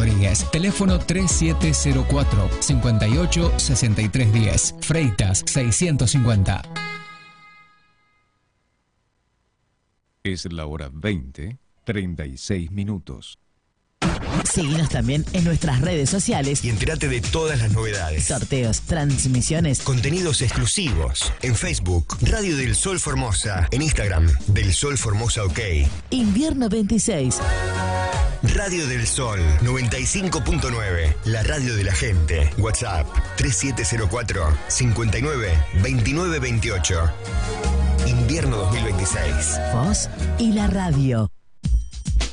Rodríguez. Teléfono 3704 58 63 10. Freitas 650. Es la hora 20:36. Seguinos también en nuestras redes sociales y entérate de todas las novedades. Sorteos, transmisiones, contenidos exclusivos. En Facebook, Radio del Sol Formosa. En Instagram, Del Sol Formosa OK. Invierno 26. Radio del Sol 95.9. La radio de la gente. WhatsApp 3704 59 29 28. Invierno 2026. Vos y la radio.